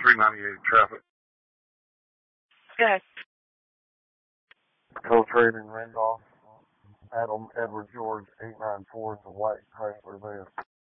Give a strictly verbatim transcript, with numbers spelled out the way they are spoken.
three ninety-eight traffic. Good. Co-trading Randolph, Adam Edward George eight nine four, the white Chrysler van.